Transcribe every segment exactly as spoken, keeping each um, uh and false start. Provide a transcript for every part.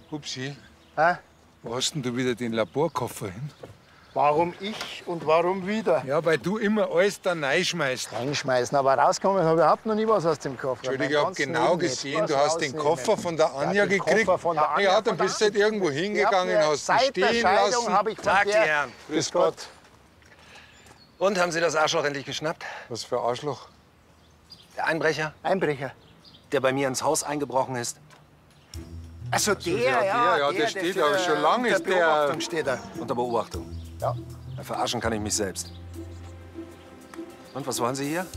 Hupsi, Hä? wo hast denn du wieder den Laborkoffer hin? Warum ich und warum wieder? Ja, weil du immer alles da reinschmeißt. Reinschmeißen, aber rausgekommen habe ich überhaupt noch nie was aus dem Koffer. Entschuldige, ich Mein hab ganzen genau Leben gesehen, nicht. du Was hast den rausnehmen? Koffer von der Anja Ja, den gekriegt. Koffer von der Anja, Ja, von dann der bist du halt Anja. irgendwo Die hat hingegangen, mir hast ihn seit der stehen Scheidung lassen. habe ich von Tag, die der... Herren. Grüß Gott. Und, haben Sie das Arschloch endlich geschnappt? Was für Arschloch? Der Einbrecher, Einbrecher. der bei mir ins Haus eingebrochen ist? Also der, ja, der, ja, der der steht für- aber schon lange unter ist der- Beobachtung steht er. Unter Beobachtung. Ja. Ja, verarschen kann ich mich selbst. Und, was wollen Sie hier?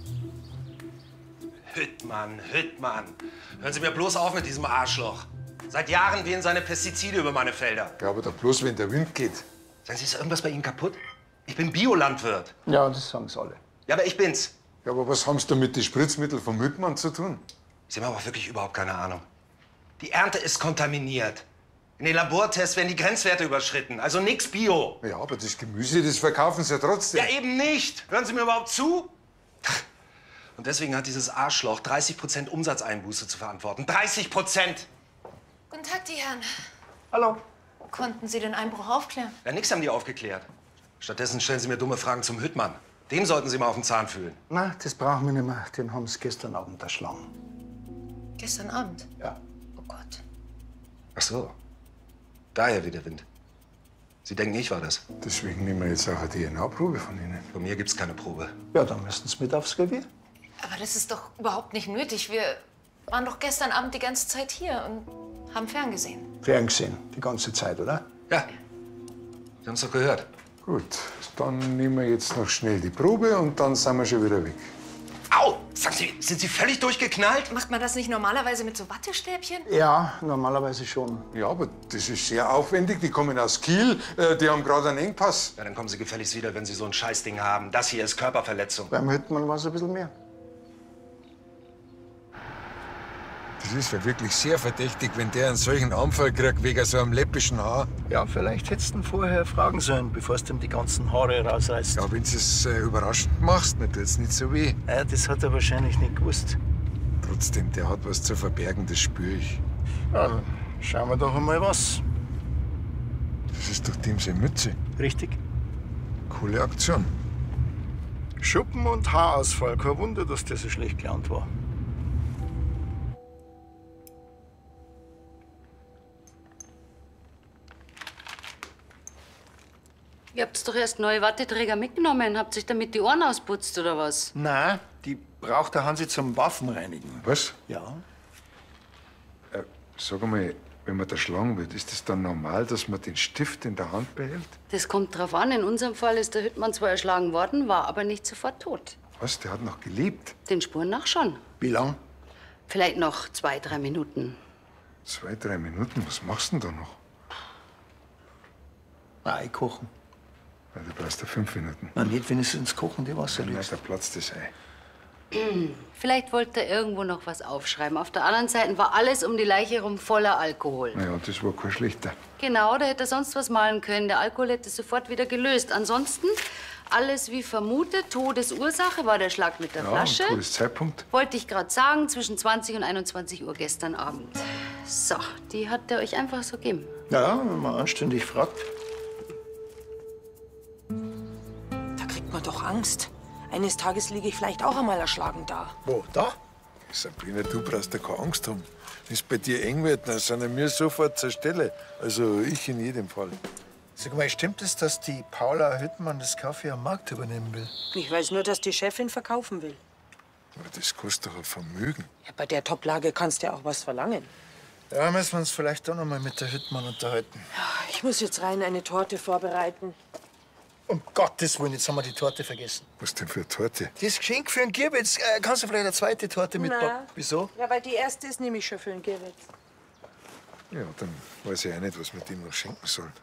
Hüttmann, Hüttmann. Hören Sie mir bloß auf mit diesem Arschloch. Seit Jahren wehen seine Pestizide über meine Felder. Ja, aber doch bloß, wenn der Wind geht. Sagen Sie, ist irgendwas bei Ihnen kaputt? Ich bin Biolandwirt. Ja, das sagen sie alle. Ja, aber ich bin's. Ja, aber was haben Sie da mit den Spritzmitteln vom Hüttmann zu tun? Sie haben aber wirklich überhaupt keine Ahnung. Die Ernte ist kontaminiert. In den Labortests werden die Grenzwerte überschritten. Also nix Bio. Ja, aber das Gemüse, das verkaufen Sie ja trotzdem. Ja, eben nicht. Hören Sie mir überhaupt zu? Und deswegen hat dieses Arschloch dreißig Prozent Umsatzeinbuße zu verantworten. dreißig Prozent! Guten Tag, die Herren. Hallo. Konnten Sie den Einbruch aufklären? Ja, nix haben die aufgeklärt. Stattdessen stellen Sie mir dumme Fragen zum Hüttmann. Dem sollten Sie mal auf den Zahn fühlen. Na, das brauchen wir nicht mehr. Den haben sie gestern Abend erschlagen. Gestern Abend? Ja. Oh Gott. Ach so. Daher wieder Wind. Sie denken, ich war das. Deswegen nehmen wir jetzt auch eine D N A-Probe von Ihnen. Von mir gibt's keine Probe. Ja, dann müssen sie mit aufs Revier. Aber das ist doch überhaupt nicht nötig. Wir waren doch gestern Abend die ganze Zeit hier und haben ferngesehen. Ferngesehen, die ganze Zeit, oder? Ja. Sie haben's doch gehört. Gut, dann nehmen wir jetzt noch schnell die Probe und dann sind wir schon wieder weg. Au! Sagen Sie, sind Sie völlig durchgeknallt? Macht man das nicht normalerweise mit so Wattestäbchen? Ja, normalerweise schon. Ja, aber das ist sehr aufwendig. Die kommen aus Kiel, äh, die haben gerade einen Engpass. Ja, dann kommen Sie gefälligst wieder, wenn Sie so ein Scheißding haben. Das hier ist Körperverletzung. Beim Hüttmann war es ein bisschen mehr. Das ist ja wirklich sehr verdächtig, wenn der einen solchen Anfall kriegt wegen so einem läppischen Haar. Ja, vielleicht hättest du ihn vorher fragen sollen, bevor du ihm die ganzen Haare rausreißt. Ja, wenn du es äh, überraschend machst, dann tut's nicht so weh. Ja, das hat er wahrscheinlich nicht gewusst. Trotzdem, der hat was zu verbergen, das spüre ich. Ja, dann schauen wir doch einmal was. Das ist doch dem seine Mütze. Richtig. Coole Aktion. Schuppen und Haarausfall. Kein Wunder, dass der so schlecht gelernt war. Ihr habt doch erst neue Watteträger mitgenommen. Habt sich damit die Ohren ausputzt, oder was? Nein, die braucht der Hansi zum Waffenreinigen. Was? Ja. Äh, sag mal, wenn man da schlagen wird, ist es dann normal, dass man den Stift in der Hand behält? Das kommt drauf an. In unserem Fall ist der Hüttmann zwar erschlagen worden, war aber nicht sofort tot. Was? Der hat noch gelebt? Den Spuren nach schon. Wie lang? Vielleicht noch zwei, drei Minuten. Zwei, drei Minuten? Was machst du denn da noch? Ei kochen. Ja, du brauchst ja fünf Minuten. Na, nicht, wenn es ins kochende Wasser Ja, legst. da platzt das Ei. Vielleicht wollte er irgendwo noch was aufschreiben. Auf der anderen Seite war alles um die Leiche herum voller Alkohol. Naja, das war kein schlechter. Genau, da hätte er sonst was malen können. Der Alkohol hätte sofort wieder gelöst. Ansonsten alles wie vermutet. Todesursache war der Schlag mit der Ja, Flasche. und Todeszeitpunkt? Wollte ich gerade sagen, zwischen zwanzig und einundzwanzig Uhr gestern Abend. So, die hat er euch einfach so gegeben. Ja, wenn man anständig fragt. Da kriegt man doch Angst. Eines Tages liege ich vielleicht auch einmal erschlagen da. Wo, da? Sabrina, du brauchst ja keine Angst haben. Wenn es bei dir eng wird, dann sind wir sofort zur Stelle. Also ich in jedem Fall. Sag mal, stimmt es, dass die Paula Hüttmann das Kaffee am Markt übernehmen will? Ich weiß nur, dass die Chefin verkaufen will. Aber das kostet doch ein Vermögen. Ja, bei der Toplage kannst du ja auch was verlangen. Ja, müssen wir uns vielleicht doch noch mal mit der Hüttmann unterhalten. Ich muss jetzt rein eine Torte vorbereiten. Um Gottes Willen, jetzt haben wir die Torte vergessen. Was denn für eine Torte? Das Geschenk für einen Girbitz. Äh, kannst du vielleicht eine zweite Torte mitbacken? Na. Wieso? Ja, weil die erste ist nämlich schon für den Gewitz. Ja, dann weiß ich auch nicht, was wir dem noch schenken sollen.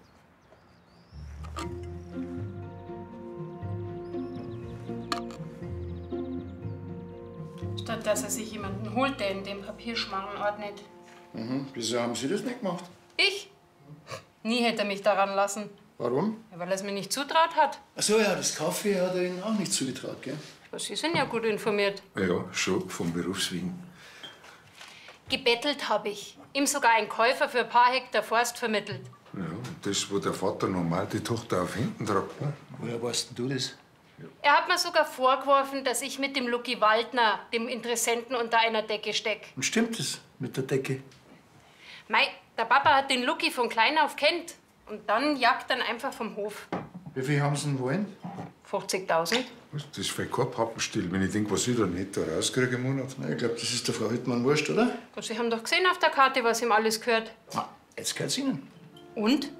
Statt dass er sich jemanden holt, der in dem Papierschmarrn ordnet. Mhm. Wieso haben Sie das nicht gemacht? Ich? Nie hätte er mich daran lassen. Warum? Ja, weil er es mir nicht zutraut hat. Ach so, ja, das Kaffee hat er Ihnen auch nicht zugetraut, gell? Aber Sie sind ja gut informiert. Ja, schon, vom Berufswegen. Gebettelt habe ich. Ihm sogar ein Käufer für ein paar Hektar Forst vermittelt. Ja, das, wo der Vater normal die Tochter auf hinten tragt. Ne? Woher weißt denn du das? Er hat mir sogar vorgeworfen, dass ich mit dem Lucky Waldner, dem Interessenten, unter einer Decke steck. Und stimmt es mit der Decke? Mei, der Papa hat den Lucky von klein auf kennt. Und dann jagt er einfach vom Hof. Wie viel haben sie denn wollen? fünfzigtausend. Was, das ist vielleicht kein Pappenstiel, wenn ich denke, was ich da nicht da rauskriege im Monat. Na, ich glaube, das ist der Frau Hüttmann wurscht, oder? Und Sie haben doch gesehen auf der Karte, was ihm alles gehört. Na, jetzt gehört's Ihnen. Und?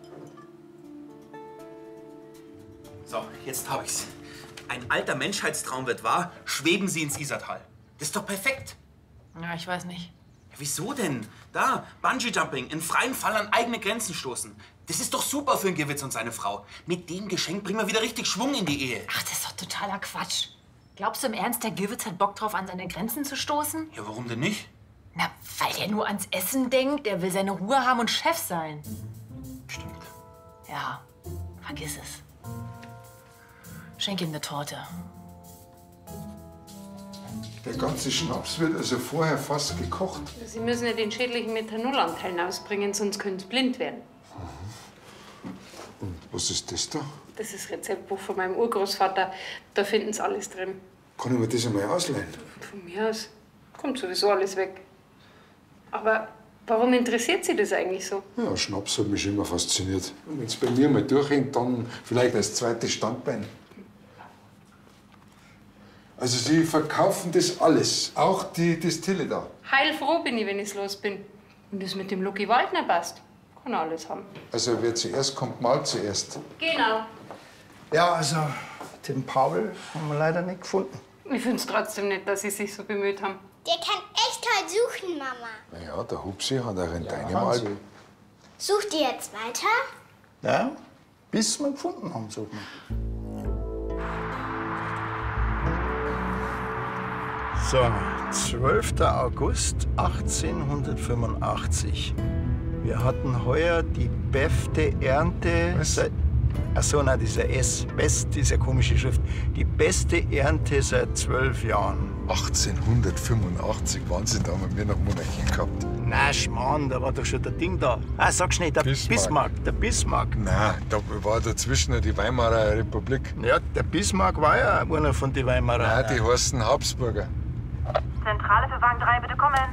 So, jetzt hab ich's. Ein alter Menschheitstraum wird wahr, schweben Sie ins Isartal. Das ist doch perfekt. Ja, ich weiß nicht. Ja, wieso denn? Da, Bungee-Jumping, in freiem Fall an eigene Grenzen stoßen. Das ist doch super für einen Gewitz und seine Frau. Mit dem Geschenk bringen wir wieder richtig Schwung in die Ehe. Ach, das ist doch totaler Quatsch. Glaubst du im Ernst, der Gewitz hat Bock drauf, an seine Grenzen zu stoßen? Ja, warum denn nicht? Na, weil der nur ans Essen denkt. Der will seine Ruhe haben und Chef sein. Stimmt. Ja, vergiss es. Schenk ihm eine Torte. Der ganze Schnaps wird also vorher fast gekocht. Sie müssen ja den schädlichen Methanolanteilen ausbringen, sonst können Sie blind werden. Und was ist das da? Das ist das Rezeptbuch von meinem Urgroßvater. Da finden Sie alles drin. Kann ich mir das einmal ausleihen? Von mir aus kommt sowieso alles weg. Aber warum interessiert Sie das eigentlich so? Ja, Schnaps hat mich schon immer fasziniert. Und wenn es bei mir mal durchhängt, dann vielleicht als zweites Standbein. Also Sie verkaufen das alles, auch die Distille da? Heilfroh bin ich, wenn ich los bin. Und das mit dem Lucky Waldner passt. Kann er alles haben. Also wer zuerst kommt, mal zuerst. Genau. Ja, also, den Paul haben wir leider nicht gefunden. Ich finde es trotzdem nicht, dass Sie sich so bemüht haben. Der kann echt toll suchen, Mama. Na ja, der Hupsi hat auch in deinem Hansi. Alter. Sucht ihr jetzt weiter? Ja, bis wir ihn gefunden haben, sagt man. So, zwölfter August achtzehnhundertfünfundachtzig. Wir hatten heuer die beste Ernte seit... Ach so, nein, dieser S. Best, diese komische Schrift. Die beste Ernte seit zwölf Jahren. achtzehnhundertfünfundachtzig, Wahnsinn, da haben wir noch Monarchie gehabt. Na, Schmarrn, da war doch schon der Ding da. Ah, sag schnell, der Bismarck. Bismarck. Der Bismarck. Nein, da war dazwischen noch die Weimarer Republik. Ja, der Bismarck war ja einer von den Weimarer. Nein, die heißen Habsburger. Zentrale für Wagen drei, bitte kommen.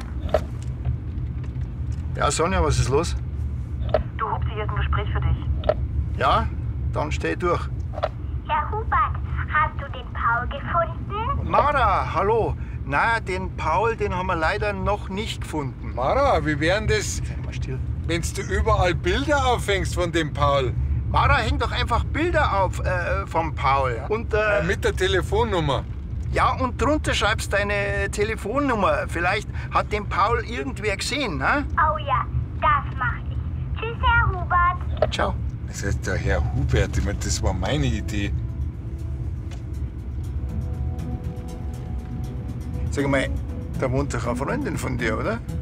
Ja, Sonja, was ist los? Du, Hupsi, hier ist ein Gespräch für dich. Ja, dann steh durch. Herr Hubert, hast du den Paul gefunden? Mara, hallo. Na, den Paul, den haben wir leider noch nicht gefunden. Mara, wie wären das, Sei mal still. wenn du überall Bilder aufhängst von dem Paul? Mara, häng doch einfach Bilder auf äh, vom Paul. Und, äh, Mit der Telefonnummer. ja, und drunter schreibst deine Telefonnummer. Vielleicht hat den Paul irgendwer gesehen, ne? Oh ja, das mach ich. Tschüss, Herr Hubert. Ciao. Das heißt, der Herr Hubert, ich meine, das war meine Idee. Sag mal, da wohnt doch eine Freundin von dir, oder?